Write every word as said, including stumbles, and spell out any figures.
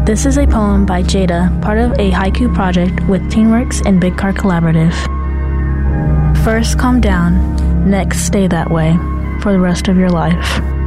This is a poem by Jada, part of a haiku project with TeenWorks and Big Car Collaborative. First, calm down. Next, stay that way for the rest of your life.